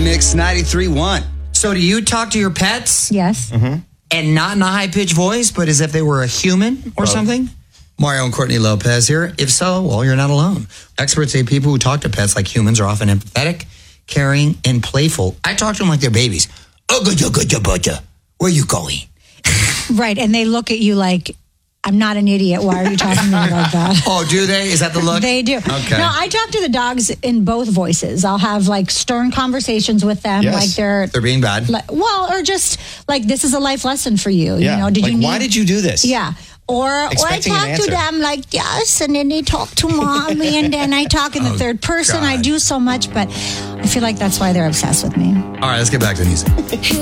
Mix 93.1. So do you talk to your pets? Yes. Mm-hmm. And not in a high-pitched voice, but as if they were a human or something? Mario and Courtney Lopez here. If so, well, you're not alone. Experts say people who talk to pets like humans are often empathetic, caring, and playful. I talk to them like they're babies. Where you going? Right, and they look at you like, I'm not an idiot. Why are you talking to me like that? Oh, do they? Is that the look? They do. Okay. No, I talk to the dogs in both voices. I'll have like stern conversations with them, like They're being bad. Or just like, this is a life lesson for you. Yeah. You know, Why did you do this? Yeah. Or I Expecting an talk to answer. them like, yes, and then they talk to mommy, and then I talk in the third person. God. I do so much, but I feel like that's why they're obsessed with me. All right, let's get back to the music.